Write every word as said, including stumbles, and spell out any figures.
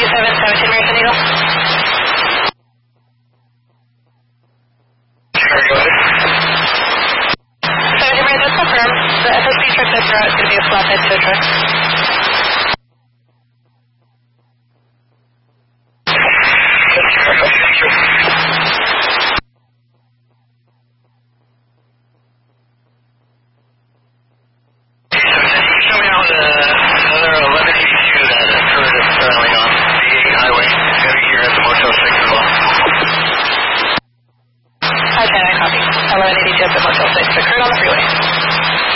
seven seventeen American Eagle. Sure, go ahead. seventeen American, just confirm. The F S B truck that's route is going to be a flatbed tow truck.